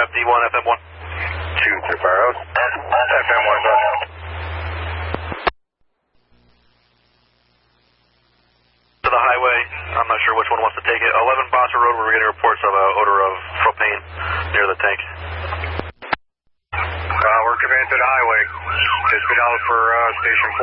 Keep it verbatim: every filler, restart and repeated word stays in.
D one, F M one. two three Barrows. F M one, go ahead. To the highway, I'm not sure which one wants to take it. eleven Bossa Road, we're getting reports of an odor of propane near the tank. Uh, we're coming to the highway. Just get out for uh, station four.